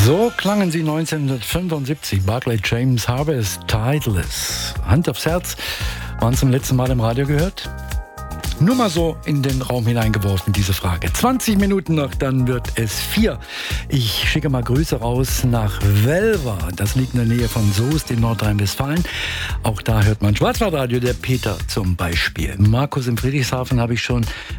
So klangen sie 1975, Barclay James Harvest, Tideless. Hand aufs Herz, waren zum letzten Mal im Radio gehört? Nur mal so in den Raum hineingeworfen, diese Frage. 20 Minuten noch, dann wird es 4. Ich schicke mal Grüße raus nach Welver. Das liegt in der Nähe von Soest in Nordrhein-Westfalen. Auch da hört man Schwarzwaldradio, der Peter zum Beispiel. Markus in Friedrichshafen habe ich schon